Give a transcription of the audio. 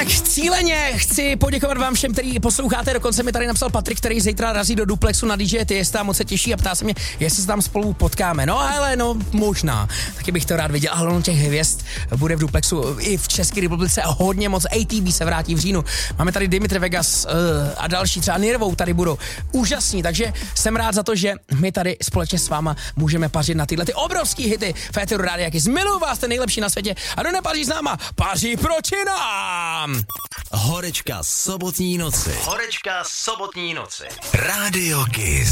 Tak cíleně chci poděkovat vám všem, který posloucháte. Dokonce mi tady napsal Patrik, který zítra razí do Duplexu na DJ Tiesto a moc se těší a ptá se mě, jestli se tam spolu potkáme. No hele, no možná. Taky bych to rád viděl, ale on těch hvězd bude v Duplexu i v České republice a hodně moc. ATB se vrátí v říjnu. Máme tady Dimitri Vegas a další, třeba Nirvou tady budou. Úžasní, takže jsem rád za to, že my tady společně s váma můžeme pařit na tyhle ty obrovský hity Féteru Rádia Kiss. Miluju vás, ten nejlepší na světě. A kdo nepaří s náma, paří proti nám. Horečka sobotní noci. Rádio Kiss.